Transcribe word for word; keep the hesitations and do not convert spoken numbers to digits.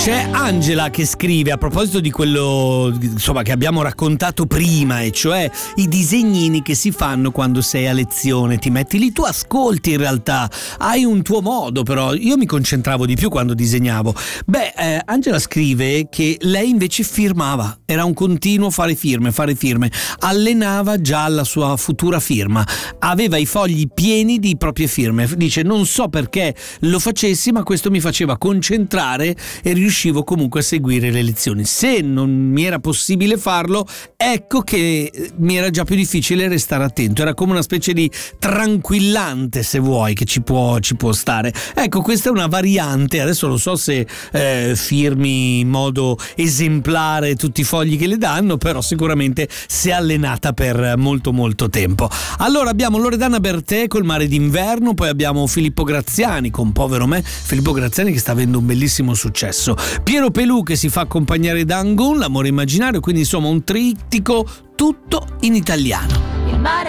C'è Angela che scrive a proposito di quello, insomma, che abbiamo raccontato prima, e cioè i disegnini che si fanno quando sei a lezione, ti metti lì, tu ascolti, in realtà hai un tuo modo, però io mi concentravo di più quando disegnavo. Beh, eh, Angela scrive che lei invece firmava, era un continuo fare firme, fare firme, allenava già la sua futura firma, aveva i fogli pieni di proprie firme. Dice: non so perché lo facessi, ma questo mi faceva concentrare e riuscivo comunque a seguire le lezioni. Se non mi era possibile farlo, ecco che mi era già più difficile restare attento, era come una specie di tranquillante, se vuoi, che ci può, ci può stare. Ecco, questa è una variante. Adesso non so se eh, firmi in modo esemplare tutti i fogli che le danno, però sicuramente si è allenata per molto molto tempo. Allora abbiamo Loredana Bertè col Mare d'inverno, poi abbiamo Filippo Graziani con Povero me, Filippo Graziani che sta avendo un bellissimo successo, Piero Pelù che si fa accompagnare da Angon, L'amore immaginario, quindi insomma un trittico tutto in italiano.